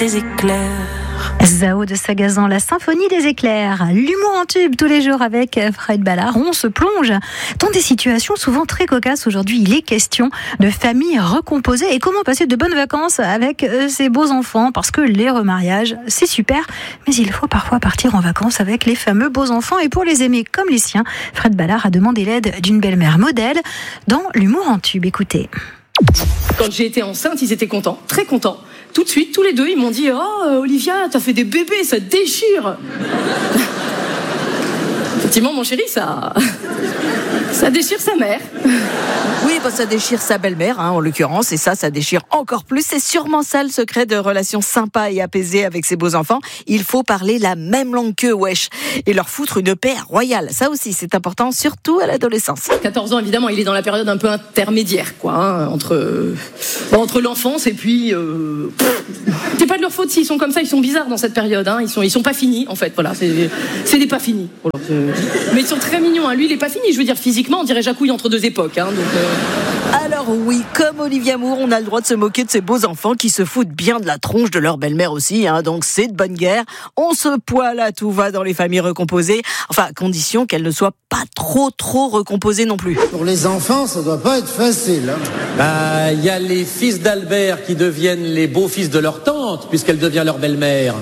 Des éclairs. Zao de Sagazan, la symphonie des éclairs. L'humour en tube tous les jours avec Fred Ballard. On se plonge dans des situations souvent très cocasses. Aujourd'hui, il est question de famille recomposée et comment passer de bonnes vacances avec ses beaux enfants. Parce que les remariages, c'est super, mais il faut parfois partir en vacances avec les fameux beaux enfants. Et pour les aimer comme les siens, Fred Ballard a demandé l'aide d'une belle-mère modèle dans l'humour en tube. Écoutez. Quand j'ai été enceinte, ils étaient contents, très contents. Tout de suite, tous les deux, ils m'ont dit « Oh, Olivia, t'as fait des bébés, ça te déchire !» Effectivement, mon chéri, ça déchire sa mère. Oui, ça déchire sa belle-mère, en l'occurrence, et ça déchire encore plus. C'est sûrement ça le secret de relations sympas et apaisées avec ses beaux-enfants. Il faut parler la même langue qu'eux, wesh, et leur foutre une paix royale. Ça aussi, c'est important, surtout à l'adolescence. 14 ans, évidemment, il est dans la période un peu intermédiaire, entre l'enfance et puis... C'est pas de leur faute s'ils sont comme ça, ils sont bizarres dans cette période. Ils sont pas finis, en fait, voilà, c'est des pas finis. Voilà, mais ils sont très mignons, lui, il est pas fini, je veux dire, physiquement, on dirait Jacouille entre deux époques, Alors oui, comme Olivia Moore, on a le droit de se moquer de ces beaux enfants qui se foutent bien de la tronche de leur belle-mère aussi, donc c'est de bonne guerre. On se poile à tout va dans les familles recomposées, enfin, à condition qu'elles ne soient pas trop recomposées non plus. Pour les enfants, ça doit pas être facile. Il y a les fils d'Albert qui deviennent les beaux-fils de leur tante, puisqu'elle devient leur belle-mère.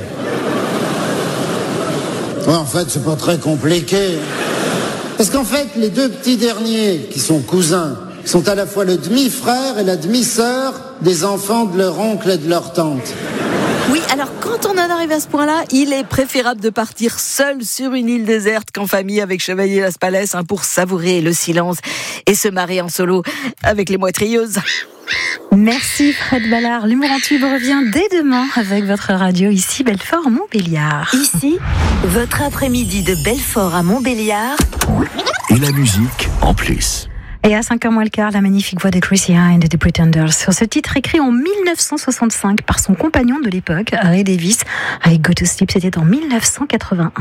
Ouais, en fait, c'est pas très compliqué. Parce qu'en fait, les deux petits derniers, qui sont cousins, sont à la fois le demi-frère et la demi-sœur des enfants de leur oncle et de leur tante. Oui, alors quand on en arrive à ce point-là, il est préférable de partir seul sur une île déserte qu'en famille avec Chevalier Las Palais pour savourer le silence et se marrer en solo avec les moitrieuses. Merci Fred Ballard. L'humour en tube revient dès demain avec votre radio ici Belfort Montbéliard. Ici, votre après-midi de Belfort à Montbéliard. Et la musique en plus. Et à 5h moins le quart, la magnifique voix de Chrissy Hynde des Pretenders sur ce titre écrit en 1965 par son compagnon de l'époque, Ray Davies, avec Go to Sleep, c'était en 1981.